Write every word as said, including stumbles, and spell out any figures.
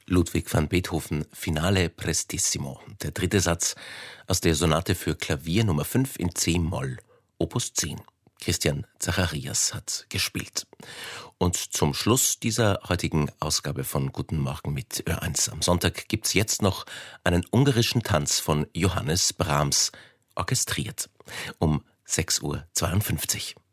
Ludwig van Beethoven, Finale Prestissimo, der dritte Satz aus der Sonate für Klavier Nummer fünf in C-Moll, Opus zehn. Christian Zacharias hat gespielt. Und zum Schluss dieser heutigen Ausgabe von Guten Morgen mit Ö eins am Sonntag gibt's jetzt noch einen ungarischen Tanz von Johannes Brahms, orchestriert, um sechs Uhr zweiundfünfzig.